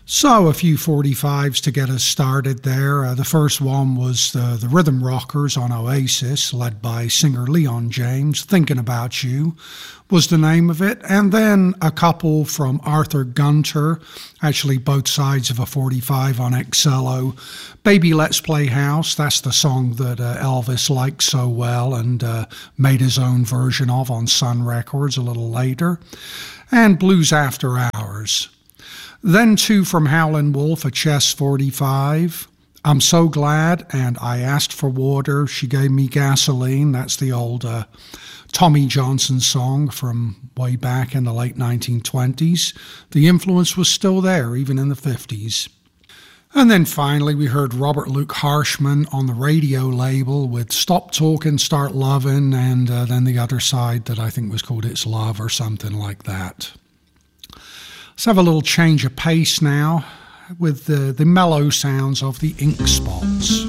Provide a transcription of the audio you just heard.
So a few 45s to get us started there. The first one was the Rhythm Rockers on Oasis, led by singer Leon James. Thinking About You was the name of it. And then a couple from Arthur Gunter, actually both sides of a 45 on XLO. Baby Let's Play House, that's the song that Elvis liked so well and made his own version of on Sun Records a little later. And Blues After Hours. Then two from Howlin' Wolf, a Chess 45. I'm So Glad, and I Asked for Water, She Gave Me Gasoline. That's the old Tommy Johnson song from way back in the late 1920s. The influence was still there, even in the 50s. And then finally, we heard Robert Luke Harshman on the radio label with Stop Talking, Start Loving, and then the other side that I think was called It's Love or something like that. Let's have a little change of pace now with the mellow sounds of the Ink Spots.